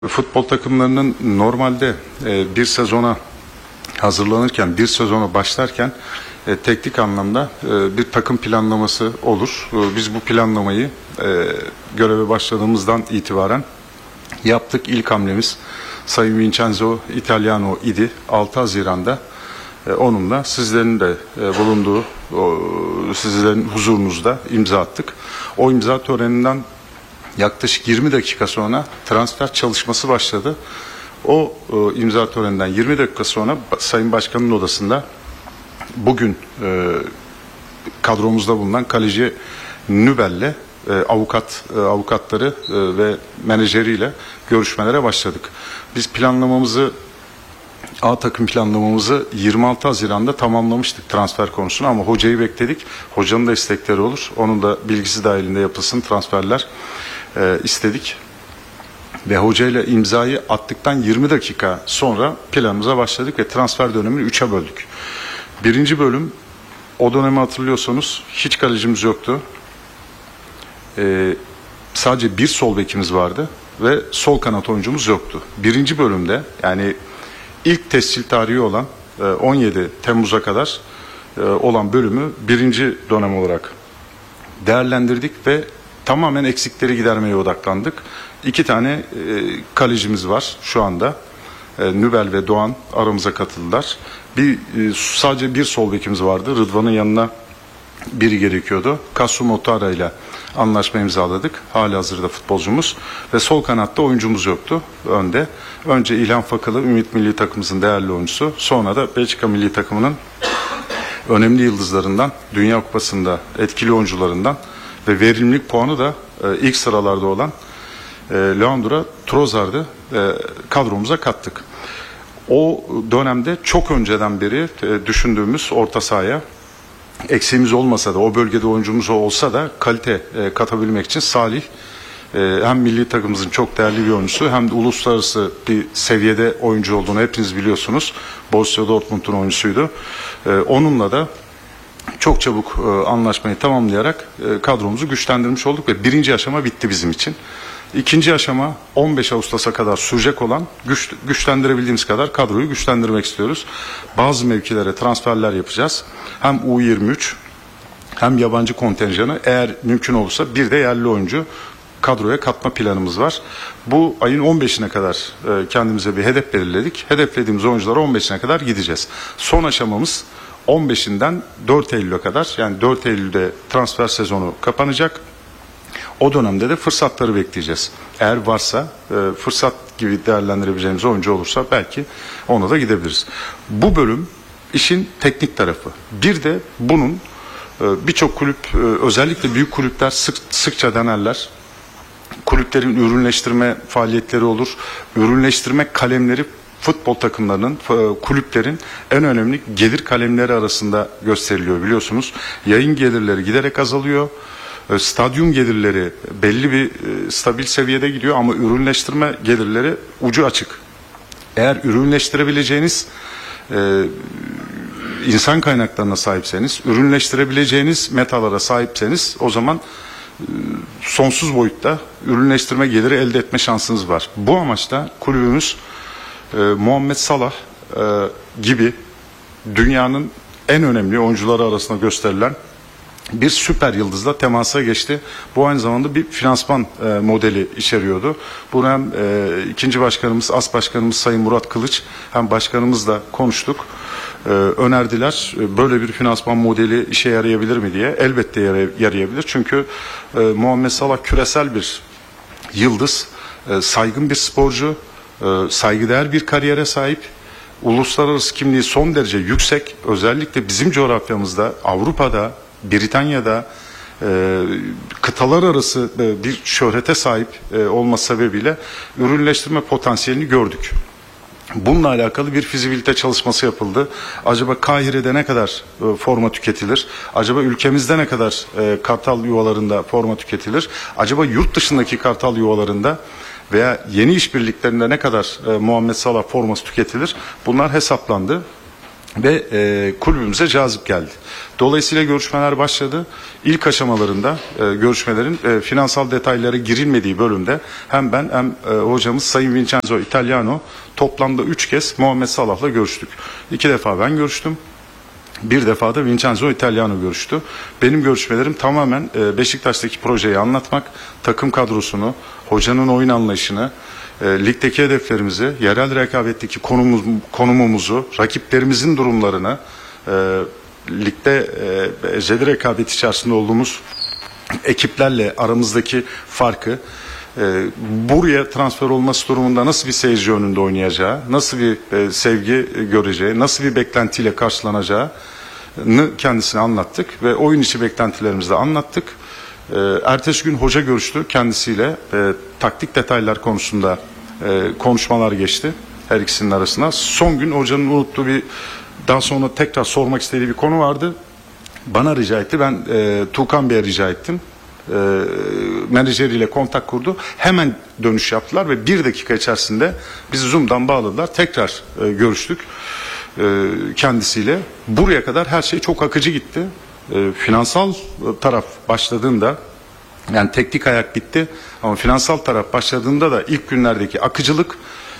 Futbol takımlarının normalde bir sezona hazırlanırken, bir sezona başlarken teknik anlamda bir takım planlaması olur. Biz bu planlamayı göreve başladığımızdan itibaren yaptık. İlk hamlemiz Sayın Vincenzo Italiano idi. 6 Haziran'da onunla sizlerin de bulunduğu, sizlerin huzurunuzda imza attık. O imza töreninden yaklaşık 20 dakika sonra transfer çalışması başladı. O imza töreninden 20 dakika sonra Sayın Başkan'ın odasında bugün kadromuzda bulunan kaleci Nübel'le avukatları ve menajeriyle görüşmelere başladık. Biz A takım planlamamızı 26 Haziran'da tamamlamıştık transfer konusunu ama hocayı bekledik. Hocanın da istekleri olur. Onun da bilgisi dahilinde yapılsın transferler istedik. Ve hocayla imzayı attıktan 20 dakika sonra planımıza başladık ve transfer dönemini 3'e böldük. Birinci bölüm, o dönemi hatırlıyorsanız hiç kalecimiz yoktu. Sadece bir sol bekimiz vardı ve sol kanat oyuncumuz yoktu. Birinci bölümde yani ilk tescil tarihi olan 17 Temmuz'a kadar olan bölümü birinci dönem olarak değerlendirdik ve tamamen eksikleri gidermeye odaklandık. 2 tane kalecimiz var şu anda. Nübel ve Doğan aramıza katıldılar. Sadece bir sol bekimiz vardı. Rıdvan'ın yanına biri gerekiyordu. Kasu Motara ile anlaşma imzaladık. Halihazırda futbolcumuz. Ve sol kanatta oyuncumuz yoktu önde. Önce İlhan Fakalı, Ümit Milli Takımımızın değerli oyuncusu. Sonra da Belçika Milli Takımının önemli yıldızlarından, Dünya Kupası'nda etkili oyuncularından ve verimlilik puanı da ilk sıralarda olan Leandro Trossard'ı kadromuza kattık. O dönemde çok önceden beri düşündüğümüz orta sahaya eksiğimiz olmasa da, o bölgede oyuncumuz olsa da kalite katabilmek için Salih hem milli takımımızın çok değerli bir oyuncusu hem de uluslararası bir seviyede oyuncu olduğunu hepiniz biliyorsunuz. Borussia Dortmund'un oyuncusuydu. Onunla da çok çabuk anlaşmayı tamamlayarak kadromuzu güçlendirmiş olduk ve birinci aşama bitti bizim için. İkinci aşama 15 Ağustos'a kadar sürecek olan güçlendirebildiğimiz kadar kadroyu güçlendirmek istiyoruz. Bazı mevkilere transferler yapacağız. Hem U23 hem yabancı kontenjanı, eğer mümkün olursa bir de yerli oyuncu kadroya katma planımız var. Bu ayın 15'ine kadar kendimize bir hedef belirledik. Hedeflediğimiz oyunculara 15'ine kadar gideceğiz. Son aşamamız 15'inden 4 Eylül'e kadar, yani 4 Eylül'de transfer sezonu kapanacak. O dönemde de fırsatları bekleyeceğiz. Eğer varsa fırsat gibi değerlendirebileceğimiz oyuncu olursa belki ona da gidebiliriz. Bu bölüm işin teknik tarafı. Bir de bunun birçok kulüp, özellikle büyük kulüpler sıkça denerler. Kulüplerin ürünleştirme faaliyetleri olur. Ürünleştirme kalemleri futbol takımlarının, kulüplerin en önemli gelir kalemleri arasında gösteriliyor biliyorsunuz. Yayın gelirleri giderek azalıyor. Stadyum gelirleri belli bir stabil seviyede gidiyor ama ürünleştirme gelirleri ucu açık. Eğer ürünleştirebileceğiniz insan kaynaklarına sahipseniz, ürünleştirebileceğiniz metalara sahipseniz o zaman sonsuz boyutta ürünleştirme geliri elde etme şansınız var. Bu amaçla kulübümüz Muhammed Salah gibi dünyanın en önemli oyuncuları arasında gösterilen bir süper yıldızla temasa geçti. Bu aynı zamanda bir finansman modeli içeriyordu. Bunu hem ikinci başkanımız, as başkanımız Sayın Murat Kılıç hem başkanımızla konuştuk. Önerdiler. Böyle bir finansman modeli işe yarayabilir mi diye. Elbette yarayabilir. Çünkü Muhammed Salah küresel bir yıldız, saygın bir sporcu, saygıdeğer bir kariyere sahip. Uluslararası kimliği son derece yüksek. Özellikle bizim coğrafyamızda, Avrupa'da, Britanya'da kıtalar arası bir şöhrete sahip olması sebebiyle ürünleştirme potansiyelini gördük. Bununla alakalı bir fizibilite çalışması yapıldı. Acaba Kahire'de ne kadar forma tüketilir? Acaba ülkemizde ne kadar kartal yuvalarında forma tüketilir? Acaba yurt dışındaki kartal yuvalarında veya yeni işbirliklerinde ne kadar Muhammed Salah forması tüketilir? Bunlar hesaplandı. ve kulübümüze cazip geldi. Dolayısıyla görüşmeler başladı. İlk aşamalarında görüşmelerin finansal detaylara girilmediği bölümde hem ben hem hocamız Sayın Vincenzo Italiano toplamda 3 kez Muhammed Salah'la görüştük. 2 defa ben görüştüm. Bir defa da Vincenzo Italiano görüştü. Benim görüşmelerim tamamen Beşiktaş'taki projeyi anlatmak, takım kadrosunu, hocanın oyun anlayışını, ligdeki hedeflerimizi, yerel rekabetteki konumumuzu, rakiplerimizin durumlarını, ligde ezeli rekabet içerisinde olduğumuz ekiplerle aramızdaki farkı, buraya transfer olması durumunda nasıl bir seyirci önünde oynayacağı, nasıl bir sevgi göreceği, nasıl bir beklentiyle karşılanacağını kendisine anlattık ve oyun içi beklentilerimizi de anlattık. Ertesi gün hoca görüştü kendisiyle, taktik detaylar konusunda konuşmalar geçti her ikisinin arasında. Son gün hocanın unuttuğu daha sonra tekrar sormak istediği bir konu vardı. Bana rica etti, ben Tuğkan Bey'e rica ettim. Menajeriyle kontak kurdu. Hemen dönüş yaptılar ve 1 dakika içerisinde bizi Zoom'dan bağladılar. Tekrar görüştük kendisiyle. Buraya kadar her şey çok akıcı gitti. Finansal taraf başladığında, yani teknik ayak bitti ama finansal taraf başladığında da ilk günlerdeki akıcılık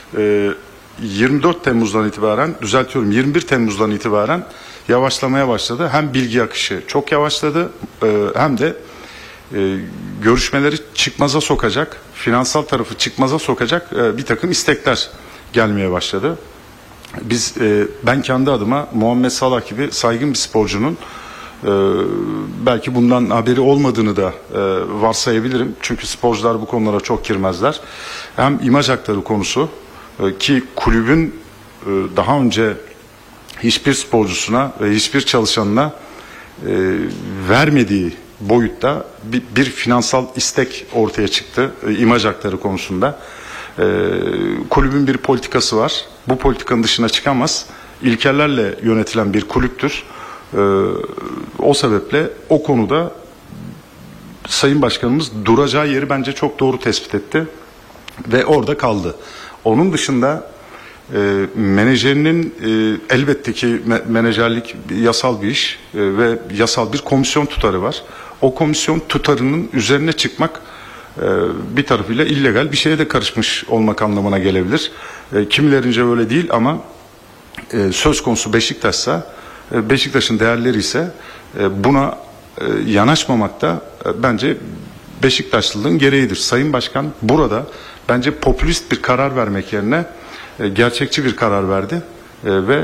24 Temmuz'dan itibaren, düzeltiyorum 21 Temmuz'dan itibaren yavaşlamaya başladı. Hem bilgi akışı çok yavaşladı hem de görüşmeleri çıkmaza sokacak, finansal tarafı çıkmaza sokacak bir takım istekler gelmeye başladı. Ben kendi adıma Muhammed Salah gibi saygın bir sporcunun belki bundan haberi olmadığını da varsayabilirim. Çünkü sporcular bu konulara çok girmezler. Hem imaj hakları konusu ki kulübün daha önce hiçbir sporcusuna ve hiçbir çalışanına vermediği boyutta bir finansal istek ortaya çıktı imaj hakları konusunda. Kulübün bir politikası var. Bu politikanın dışına çıkamaz. İlkelerle yönetilen bir kulüptür. O sebeple o konuda Sayın Başkanımız duracağı yeri bence çok doğru tespit etti ve orada kaldı. Onun dışında menajerinin elbette ki menajerlik yasal bir iş ve yasal bir komisyon tutarı var. O komisyon tutarının üzerine çıkmak bir tarafıyla illegal bir şeye de karışmış olmak anlamına gelebilir. Kimilerince öyle değil ama söz konusu Beşiktaş'sa, Beşiktaş'ın değerleri ise buna yanaşmamak da bence Beşiktaşlılığın gereğidir. Sayın Başkan burada bence popülist bir karar vermek yerine gerçekçi bir karar verdi ve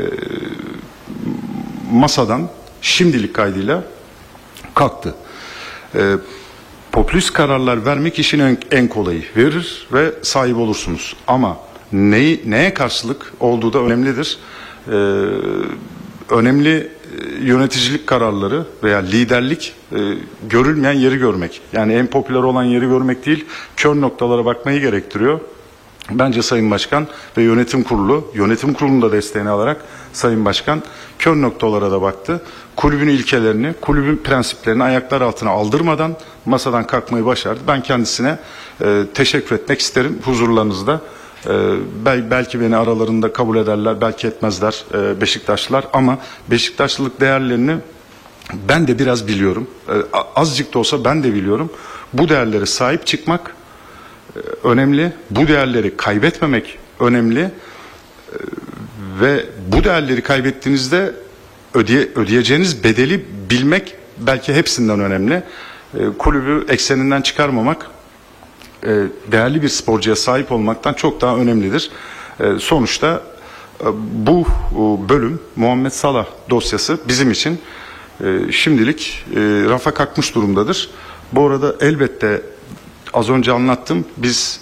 masadan şimdilik kaydıyla kalktı. Popülist kararlar vermek işin en kolayı. Verir ve sahip olursunuz. Ama neye karşılık olduğu da önemlidir. Önemli yöneticilik kararları veya liderlik görülmeyen yeri görmek. Yani en popüler olan yeri görmek değil, kör noktalara bakmayı gerektiriyor. Bence Sayın Başkan ve yönetim kurulunun da desteğini alarak Sayın Başkan kör noktalara da baktı. Kulübün ilkelerini, kulübün prensiplerini ayaklar altına aldırmadan masadan kalkmayı başardı. Ben kendisine teşekkür etmek isterim huzurlarınızda. Belki beni aralarında kabul ederler, belki etmezler Beşiktaşlılar ama Beşiktaşlılık değerlerini ben de biraz biliyorum. Azıcık da olsa ben de biliyorum. Bu değerlere sahip çıkmak önemli. Bu değerleri kaybetmemek önemli. Ve bu değerleri kaybettiğinizde ödeyeceğiniz bedeli bilmek belki hepsinden önemli. Kulübü ekseninden çıkarmamak, değerli bir sporcuya sahip olmaktan çok daha önemlidir. Sonuçta bu bölüm Muhammed Salah dosyası bizim için şimdilik rafa kalkmış durumdadır. Bu arada elbette az önce anlattım. Biz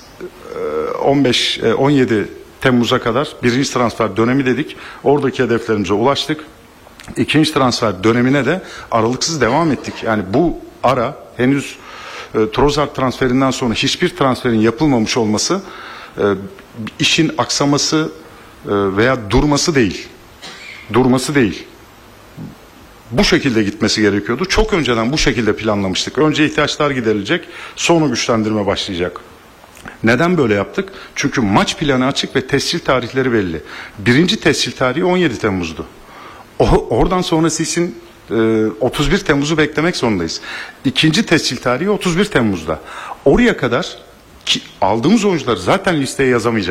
17 Temmuz'a kadar birinci transfer dönemi dedik. Oradaki hedeflerimize ulaştık. İkinci transfer dönemine de aralıksız devam ettik. Yani bu ara henüz Trossard transferinden sonra hiçbir transferin yapılmamış olması işin aksaması veya durması değil. Durması değil. Bu şekilde gitmesi gerekiyordu. Çok önceden bu şekilde planlamıştık. Önce ihtiyaçlar giderilecek, sonra güçlendirme başlayacak. Neden böyle yaptık? Çünkü maç planı açık ve tescil tarihleri belli. Birinci tescil tarihi 17 Temmuz'du. Oradan sonrası için 31 Temmuz'u beklemek zorundayız. İkinci tescil tarihi 31 Temmuz'da. Oraya kadar ki aldığımız oyuncuları zaten listeye yazamayacağız.